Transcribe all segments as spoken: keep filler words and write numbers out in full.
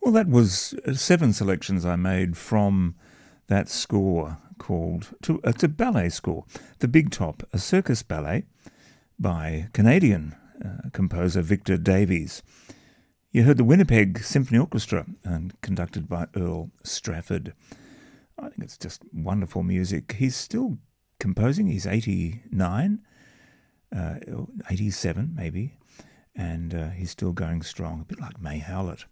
Well, that was uh, seven selections I made from that score called, to, it's a ballet score, The Big Top, a circus ballet by Canadian uh, composer Victor Davies. You heard the Winnipeg Symphony Orchestra, and conducted by Earl Strafford. I think it's just wonderful music. He's still composing. He's eighty-nine, uh, eighty-seven maybe, and uh, he's still going strong, a bit like May Howlett.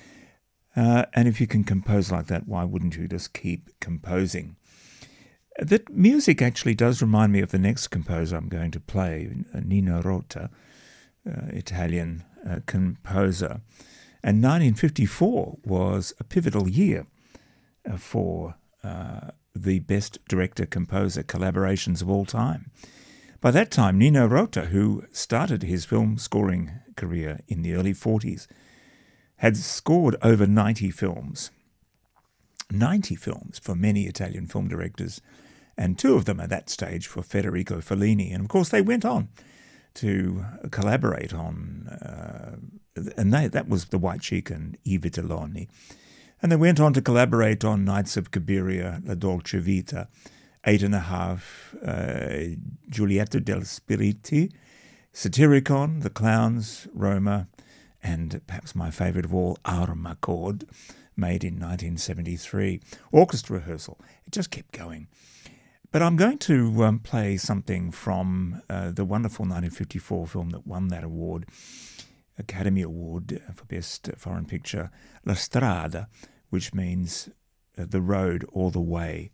Uh, and if you can compose like that, why wouldn't you just keep composing? That music actually does remind me of the next composer I'm going to play, Nino Rota, uh, Italian uh, composer. And nineteen fifty-four was a pivotal year uh, for uh, the best director-composer collaborations of all time. By that time, Nino Rota, who started his film scoring career in the early forties, had scored over ninety films. ninety films for many Italian film directors, and two of them at that stage for Federico Fellini. And of course, they went on to collaborate on, uh, and they, that was The White Sheik and I Vitelloni. And they went on to collaborate on Nights of Cabiria, La Dolce Vita, Eight and a Half, uh, Giulietta del Spiriti, Satyricon, The Clowns, Roma, and perhaps my favourite of all, Armaccord, made in nineteen seventy-three. Orchestra Rehearsal. It just kept going. But I'm going to um, play something from uh, the wonderful nineteen fifty-four film that won that award, Academy Award for Best Foreign Picture, La Strada, which means uh, the road or the way.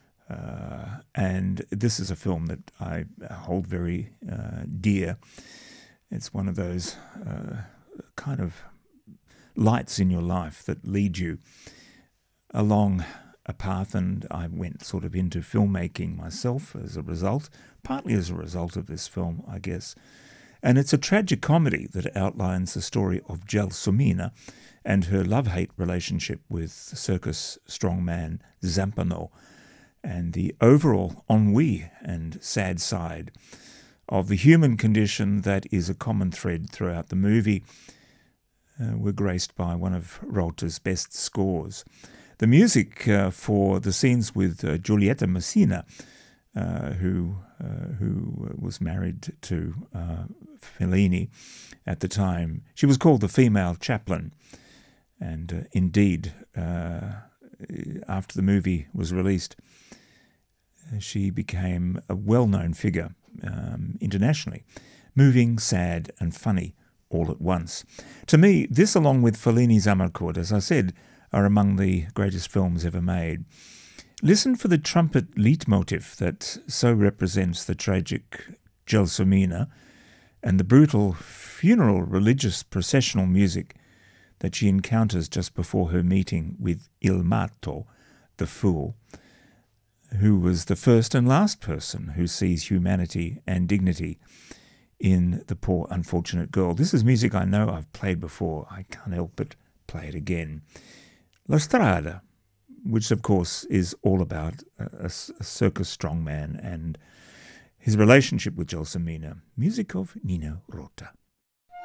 Uh, and this is a film that I hold very uh, dear. It's one of those uh, kind of lights in your life that lead you along a path, and I went sort of into filmmaking myself as a result, partly as a result of this film, I guess. And it's a tragic comedy that outlines the story of Gelsomina and her love-hate relationship with circus strongman Zampano, and the overall ennui and sad side of the human condition that is a common thread throughout the movie. Uh, were graced by one of Rota's best scores. The music uh, for the scenes with uh, Giulietta Messina, uh, who uh, who was married to uh, Fellini at the time, she was called the female chaplain. And uh, indeed, uh, after the movie was released, she became a well-known figure um, internationally, moving, sad, and funny all at once. To me, this, along with Fellini's Amarcord, as I said, are among the greatest films ever made. Listen for the trumpet leitmotif that so represents the tragic Gelsomina, and the brutal funeral religious processional music that she encounters just before her meeting with Il Matto, the fool, who was the first and last person who sees humanity and dignity in the poor unfortunate girl. This is music I know I've played before. I can't help but play it again. La Strada, which of course is all about a, a circus strongman and his relationship with Gelsomina. Music of Nino Rota.